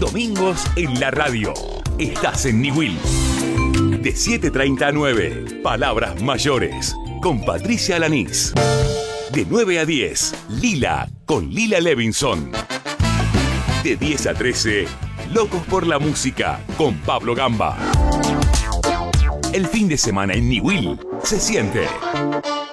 Domingos en la radio. Estás en Niwil. De 7:30 a 9, Palabras Mayores, con Patricia Alanís. De 9 a 10, Lila, con Lila Levinson. De 10 a 13, Locos por la Música, con Pablo Gamba. El fin de semana en Niwil se siente.